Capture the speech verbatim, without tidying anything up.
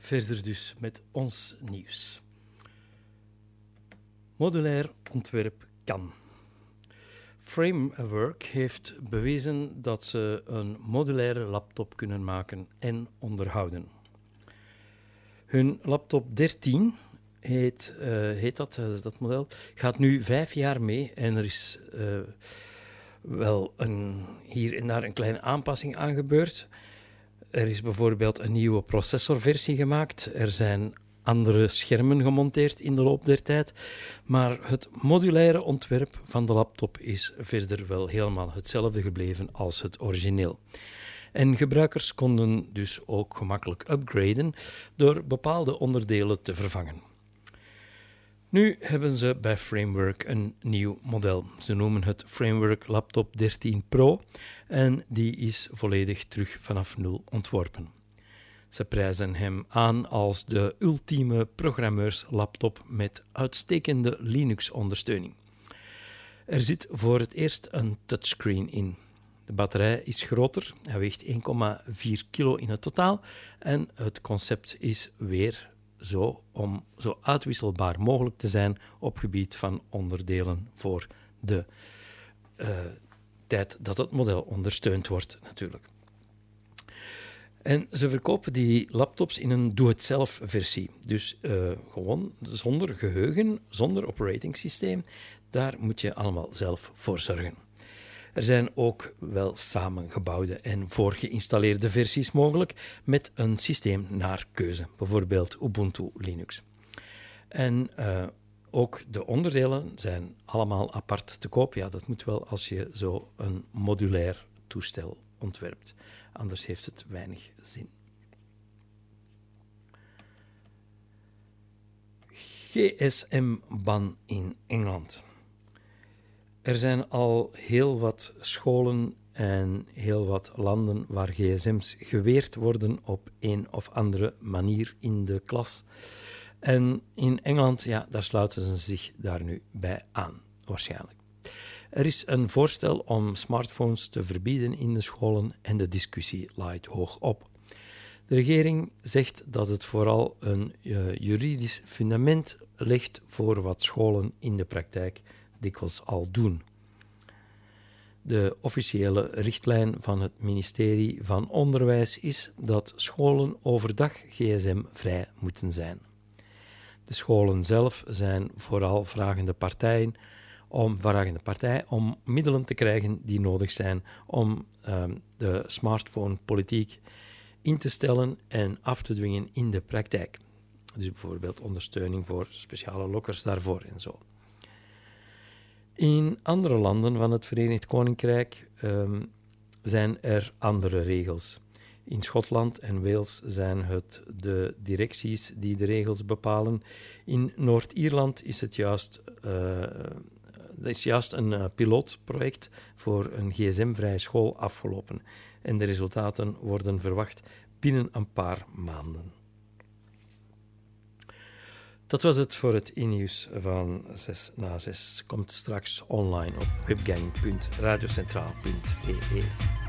verder dus met ons nieuws. Modulair ontwerp kan. Framework heeft bewezen dat ze een modulaire laptop kunnen maken en onderhouden. Hun laptop dertien heet, uh, heet dat, uh, dat model, gaat nu vijf jaar mee en er is uh, wel een, hier en daar een kleine aanpassing aan gebeurd. Er is bijvoorbeeld een nieuwe processorversie gemaakt. Er zijn andere schermen gemonteerd in de loop der tijd. Maar het modulaire ontwerp van de laptop is verder wel helemaal hetzelfde gebleven als het origineel. En gebruikers konden dus ook gemakkelijk upgraden door bepaalde onderdelen te vervangen. Nu hebben ze bij Framework een nieuw model. Ze noemen het Framework Laptop dertien Pro en die is volledig terug vanaf nul ontworpen. Ze prijzen hem aan als de ultieme programmeurslaptop met uitstekende Linux-ondersteuning. Er zit voor het eerst een touchscreen in. De batterij is groter, hij weegt één komma vier kilo in het totaal en het concept is weer zo om zo uitwisselbaar mogelijk te zijn op gebied van onderdelen voor de uh, tijd dat het model ondersteund wordt natuurlijk. En ze verkopen die laptops in een doe-het-zelf versie. Dus uh, gewoon zonder geheugen, zonder operating systeem. Daar moet je allemaal zelf voor zorgen. Er zijn ook wel samengebouwde en voorgeïnstalleerde versies mogelijk met een systeem naar keuze, bijvoorbeeld Ubuntu Linux. En uh, ook de onderdelen zijn allemaal apart te koop. Ja, dat moet wel als je zo een modulair toestel ontwerpt. Anders heeft het weinig zin. G S M-ban in Engeland. Er zijn al heel wat scholen en heel wat landen waar gsm's geweerd worden op een of andere manier in de klas. En in Engeland, ja, daar sluiten ze zich daar nu bij aan, waarschijnlijk. Er is een voorstel om smartphones te verbieden in de scholen en de discussie laait hoog op. De regering zegt dat het vooral een uh, juridisch fundament legt voor wat scholen in de praktijk dikwijls al doen. De officiële richtlijn van het ministerie van Onderwijs is dat scholen overdag gsm-vrij moeten zijn. De scholen zelf zijn vooral vragende partijen om vragende partij om middelen te krijgen die nodig zijn om um, de smartphone-politiek in te stellen en af te dwingen in de praktijk. Dus bijvoorbeeld ondersteuning voor speciale lokkers daarvoor en zo. In andere landen van het Verenigd Koninkrijk um, zijn er andere regels. In Schotland en Wales zijn het de directies die de regels bepalen. In Noord-Ierland is het juist, uh, er is juist een uh, pilootproject voor een gsm-vrije school afgelopen. En de resultaten worden verwacht binnen een paar maanden. Dat was het voor het e-nieuws van zes na zes. Komt straks online op webgang punt radiocentraal punt be.